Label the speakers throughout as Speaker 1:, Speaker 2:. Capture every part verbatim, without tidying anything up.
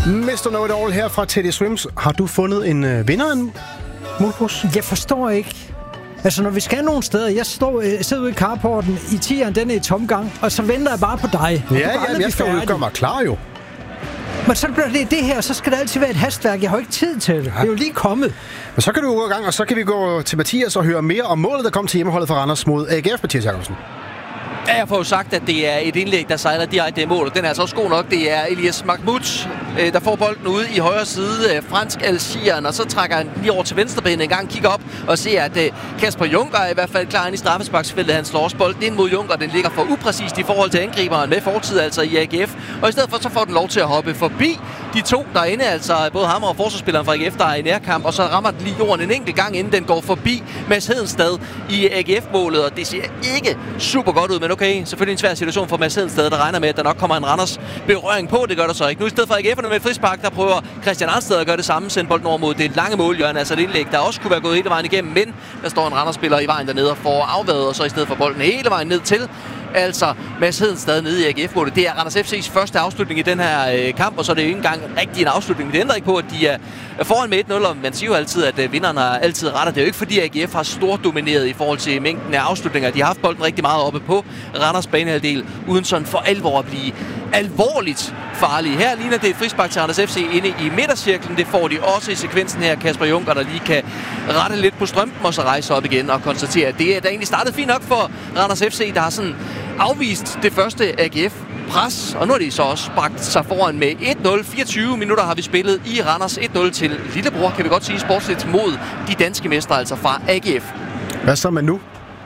Speaker 1: mister Know-it-all her fra Teddy Swims. Har du fundet en øh, vinder en mulbus?
Speaker 2: Jeg forstår ikke. Altså, når vi skal nogle steder, jeg står, øh, sidder ude i carporten, i tieren, den er i tomgang, og så venter jeg bare på dig.
Speaker 1: Ja, ja, jeg skal jo gøre mig klar jo.
Speaker 2: Men så bliver det det her, så skal der altid være et hastværk. Jeg har jo ikke tid til det. Ja. Det er jo lige kommet.
Speaker 1: Men så kan du gå i gang, og så kan vi gå til Mathias og høre mere om målet, der kom til hjemmeholdet for Randers mod A G F, Mathias Jacobsen.
Speaker 3: Ja, jeg får jo sagt, at det er et indlæg, der sejler direkte i mål. Den er altså også god nok. Det er Elias Mahmoud, der får bolden ude i højre side. Fransk Algieren, og så trækker han lige over til venstrebenet en gang, kigger op og ser, at Kasper Junker er i hvert fald klar ind i straffesparksfeltet. Han slår også bolden ind mod Junker. Den ligger for upræcist i forhold til angriberen med fortid, altså i A G F. Og i stedet for, så får den lov til at hoppe forbi de to derinde, altså både ham og forsvarsspilleren fra A G F, der er i nærkamp. Og så rammer den lige jorden en enkelt gang, inden den går forbi Mads Hedenstad i A G F-målet. Og det ser ikke super godt ud, men okay, selvfølgelig en svær situation for Mads Hedenstad, der regner med, at der nok kommer en Randers berøring på. Det gør der så ikke. Nu i stedet for A G F'erne med et frispark, der prøver Christian Arnsted at gøre det samme, sende bolden over mod det lange målhjørne, altså et indlæg, der også kunne være gået hele vejen igennem, men der står en Randers-spiller i vejen dernede og får afværet, og så i stedet for bolden hele vejen ned til altså Mads Hedenstad nede i A G F-målet. Det er Randers F C's første afslutning i den her øh, kamp, og så er det jo ikke engang rigtig en afslutning. Det ændrer ikke på, at de er foran med et nul, og man siger jo altid, at øh, vinderne har altid ret. Det er jo ikke fordi A G F har stort domineret i forhold til mængden af afslutninger. De har haft bolden rigtig meget oppe på Randers banehalvdel, uden sådan for alvor at blive alvorligt farlige. Her ligner det et frispark til Randers F C inde i midtercirklen. Det får de også i sekvensen her. Kasper Junker, der lige kan rette lidt på strømpen og så rejse op igen og konstatere, at det er da egentlig startet fint nok for Randers F C, der har sådan afvist det første A G F-pres, og nu har de så også bragt sig foran med et nul. fireogtyve minutter har vi spillet i Randers. et nul til lillebror, kan vi godt sige, sportsligt mod de danske mestre, altså fra A G F.
Speaker 1: Hvad så med nu?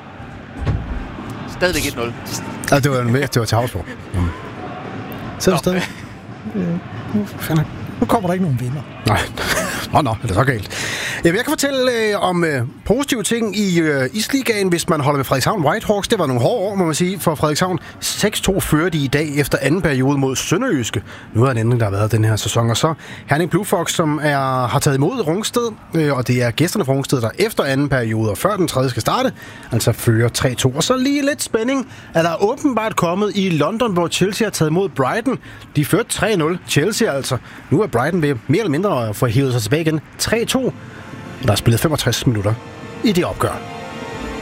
Speaker 3: Stadigvæk et nul.
Speaker 1: Ja, det var mere, det var til Havsborg. Mm. Sidder du stadig?
Speaker 2: Øh, nu kommer der ikke nogen vinder.
Speaker 1: Nej. Nå, nå, det er så galt. Jeg kan fortælle øh, om øh, positive ting i øh, Isligaen, hvis man holder med Frederikshavn Whitehawks. Det var nogle hårde år, må man sige, for Frederikshavn. seks to fører de i dag efter anden periode mod Sønderjyske. Nu er den ændring, der har været den her sæson. Og så Herning Blue Fox, som er, har taget imod Rungsted, øh, og det er gæsterne fra Rungsted, der efter anden periode og før den tredje skal starte, altså fører tre to. Og så lige lidt spænding, at der er åbenbart kommet i London, hvor Chelsea har taget imod Brighton. De førte tre nul. Chelsea altså. Nu er Brighton ved mere eller mindre at få hivet sig tilbage igen. tre to. Der er spillet femogtres minutter i det opgør.